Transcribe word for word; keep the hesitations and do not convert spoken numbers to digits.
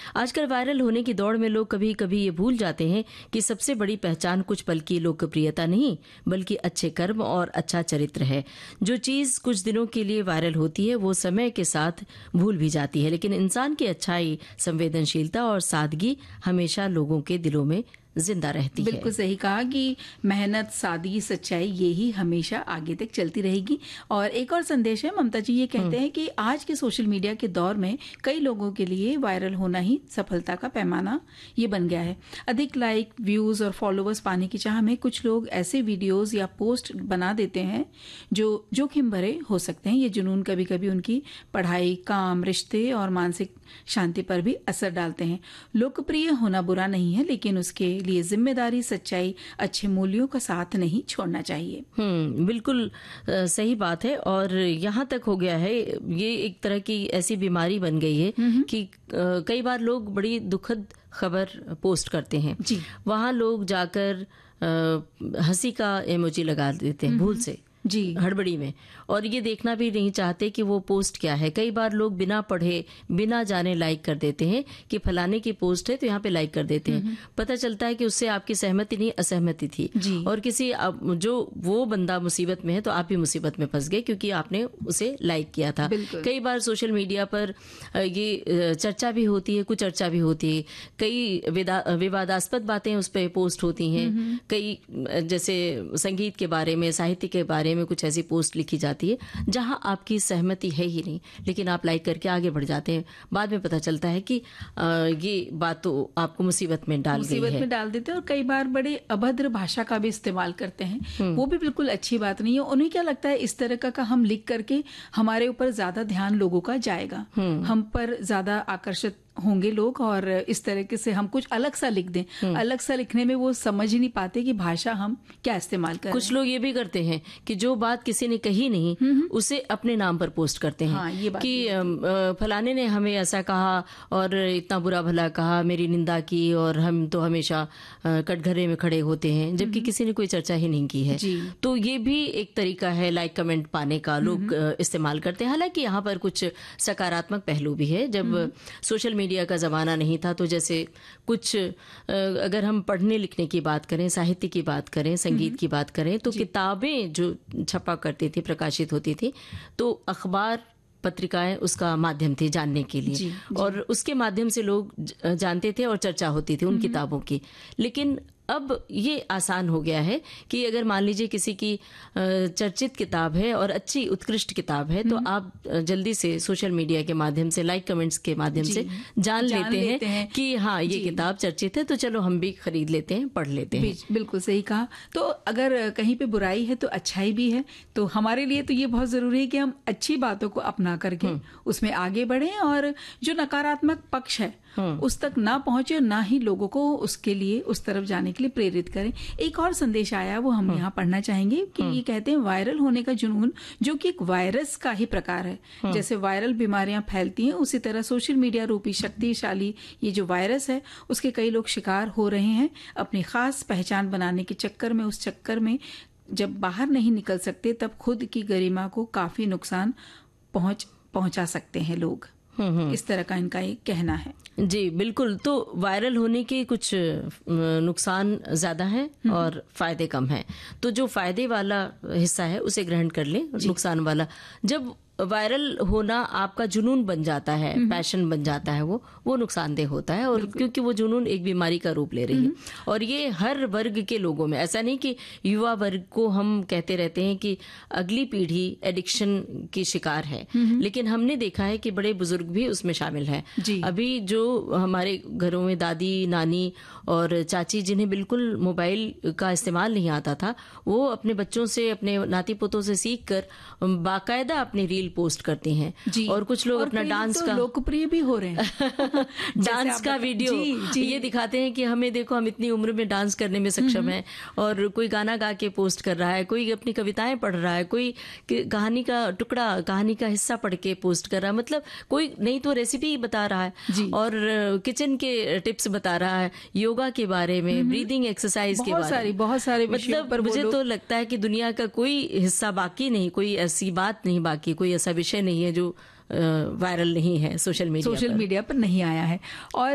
आजकल वायरल होने की दौड़ में लोग कभी कभी ये भूल जाते हैं कि सबसे बड़ी पहचान कुछ पल की लोकप्रियता नहीं बल्कि अच्छे कर्म और अच्छा चरित्र है। जो चीज कुछ दिनों के लिए वायरल होती है वो समय के साथ भूल भी जाती है, लेकिन इंसान की अच्छाई, संवेदनशीलता और सादगी हमेशा लोगों के दिलों में जिंदा रहती है। बिल्कुल सही कहा कि मेहनत, सादगी, सच्चाई ये ही हमेशा आगे तक चलती रहेगी। और एक और संदेश है, ममता जी ये कहते हैं कि आज के सोशल मीडिया के दौर में कई लोगों के लिए वायरल होना ही सफलता का पैमाना ये बन गया है। अधिक लाइक, व्यूज और फॉलोअर्स पाने की चाह में कुछ लोग ऐसे वीडियोस या पोस्ट बना देते हैं जो जोखिम भरे हो सकते हैं। ये जुनून कभी कभी उनकी पढ़ाई, काम, रिश्ते और मानसिक शांति पर भी असर डालते हैं। लोकप्रिय होना बुरा नहीं है, लेकिन उसके लिए जिम्मेदारी, सच्चाई, अच्छे मूल्यों का साथ नहीं छोड़ना चाहिए। हम्म बिल्कुल आ, सही बात है। और यहाँ तक हो गया है, ये एक तरह की ऐसी बीमारी बन गई है कि आ, कई बार लोग बड़ी दुखद खबर पोस्ट करते हैं, वहां लोग जाकर हंसी का इमोजी लगा देते हैं भूल से, जी, हड़बड़ी में, और ये देखना भी नहीं चाहते कि वो पोस्ट क्या है। कई बार लोग बिना पढ़े, बिना जाने लाइक कर देते हैं कि फलाने की पोस्ट है तो यहाँ पे लाइक कर देते हैं। पता चलता है कि उससे आपकी सहमति नहीं, असहमति थी, और किसी जो वो बंदा मुसीबत में है तो आप भी मुसीबत में फंस गए क्योंकि आपने उसे लाइक किया था। कई बार सोशल मीडिया पर ये चर्चा भी होती है, कुछ चर्चा भी होती है, कई विवादास्पद बातें उस पर पोस्ट होती हैं। कई जैसे संगीत के बारे में, साहित्य के बारे में कुछ ऐसी पोस्ट लिखी जाती है जहां आपकी सहमति है ही नहीं, लेकिन आप लाइक करके आगे बढ़ जाते हैं। बाद में पता चलता है कि आ, ये बात तो आपको मुसीबत में डाल गई है। मुसीबत में डाल देते हैं और कई बार बड़े अभद्र भाषा का भी इस्तेमाल करते हैं, वो भी बिल्कुल अच्छी बात नहीं है। उन्हें क्या लगता है इस तरह का, का हम लिख करके हमारे ऊपर ज्यादा ध्यान लोगों का जाएगा, हम पर ज्यादा आकर्षित होंगे लोग, और इस तरीके से हम कुछ अलग सा लिख दें। अलग सा लिखने में वो समझ ही नहीं पाते कि भाषा हम क्या इस्तेमाल कर रहे हैं। कुछ लोग ये भी करते हैं कि जो बात किसी ने कही नहीं उसे अपने नाम पर पोस्ट करते हैं। हाँ, ये बात कि फलाने ने हमें ऐसा कहा और इतना बुरा भला कहा, मेरी निंदा की, और हम तो हमेशा कटघरे में खड़े होते हैं, जबकि किसी ने कोई चर्चा ही नहीं की है। तो ये भी एक तरीका है लाइक कमेंट पाने का, लोग इस्तेमाल करते हैं। हालांकि यहाँ पर कुछ सकारात्मक पहलू भी है। जब सोशल मीडिया का जमाना नहीं था तो जैसे कुछ अगर हम पढ़ने लिखने की बात करें, साहित्य की बात करें, संगीत की बात करें, तो किताबें जो छपा करती थी, प्रकाशित होती थी, तो अखबार, पत्रिकाएं उसका माध्यम थे जानने के लिए, जी, जी। और उसके माध्यम से लोग जानते थे और चर्चा होती थी उन किताबों की। लेकिन अब ये आसान हो गया है कि अगर मान लीजिए किसी की चर्चित किताब है और अच्छी उत्कृष्ट किताब है तो आप जल्दी से सोशल मीडिया के माध्यम से, लाइक कमेंट्स के माध्यम से जान, जान लेते, लेते हैं, हैं कि हाँ ये किताब चर्चित है तो चलो हम भी खरीद लेते हैं, पढ़ लेते हैं। बिल्कुल सही कहा। तो अगर कहीं पे बुराई है तो अच्छाई भी है, तो हमारे लिए तो ये बहुत जरूरी है कि हम अच्छी बातों को अपना करके उसमें आगे बढ़ें, और जो नकारात्मक पक्ष है उस तक ना पहुंचे और ना ही लोगों को उसके लिए, उस तरफ जाने के लिए प्रेरित करें। एक और संदेश आया, वो हम यहाँ पढ़ना चाहेंगे कि ये कहते हैं वायरल होने का जुनून जो कि एक वायरस का ही प्रकार है। जैसे वायरल बीमारियां फैलती हैं, उसी तरह सोशल मीडिया रूपी शक्तिशाली ये जो वायरस है उसके कई लोग शिकार हो रहे हैं। अपनी खास पहचान बनाने के चक्कर में, उस चक्कर में जब बाहर नहीं निकल सकते तब खुद की गरिमा को काफी नुकसान पहुंच पहुंचा सकते हैं लोग। इस तरह का इनका एक कहना है। जी बिल्कुल। तो वायरल होने के कुछ नुकसान ज्यादा हैं और फायदे कम हैं। तो जो फायदे वाला हिस्सा है उसे ग्रहण कर लें। नुकसान वाला, जब वायरल होना आपका जुनून बन जाता है, पैशन बन जाता है, वो वो नुकसानदेह होता है। और क्योंकि वो जुनून एक बीमारी का रूप ले रही है, और ये हर वर्ग के लोगों में, ऐसा नहीं कि युवा वर्ग को हम कहते रहते हैं कि अगली पीढ़ी एडिक्शन की शिकार है, लेकिन हमने देखा है कि बड़े बुजुर्ग भी उसमें शामिल हैं। अभी जो हमारे घरों में दादी, नानी और चाची जिन्हें बिल्कुल मोबाइल का इस्तेमाल नहीं आता था, वो अपने बच्चों से, अपने नाती पोतों से सीख कर बाकायदा अपनी रील पोस्ट करते हैं। और कुछ लोग और अपना डांस तो का, लोकप्रिय भी हो रहे हैं डांस का वीडियो जी, जी। ये दिखाते हैं कि हमें देखो, हम इतनी उम्र में डांस करने में सक्षम हैं। और कोई गाना गा के पोस्ट कर रहा है, कोई अपनी कविताएं पढ़ रहा है, कोई कहानी का टुकड़ा, कहानी का हिस्सा पढ़ के पोस्ट कर रहा है। मतलब कोई नहीं तो रेसिपी बता रहा है और किचन के टिप्स बता रहा है, योगा के बारे में, ब्रीदिंग एक्सरसाइज के बारे में, बहुत सारे मतलब मुझे तो लगता है कि दुनिया का कोई हिस्सा बाकी नहीं, कोई ऐसी बात नहीं बाकी, कोई ऐसा विषय नहीं है जो वायरल नहीं है सोशल मीडिया सोशल मीडिया पर नहीं आया है। और